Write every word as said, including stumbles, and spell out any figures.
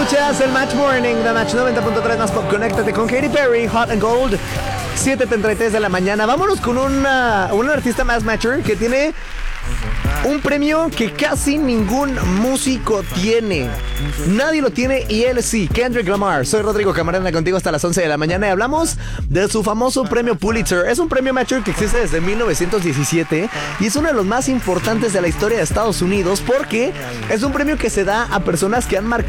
Escuchas el Match Morning de Match noventa punto tres más pop. Conéctate con Katy Perry, Hot and Gold, siete treinta y tres de la mañana. Vámonos con una, un artista más matcher que tiene un premio que casi ningún músico tiene. Nadie lo tiene y él sí, Kendrick Lamar. Soy Rodrigo Camarena contigo hasta las once de la mañana y hablamos de su famoso premio Pulitzer. Es un premio matcher que existe desde mil novecientos diecisiete y es uno de los más importantes de la historia de Estados Unidos porque es un premio que se da a personas que han marcado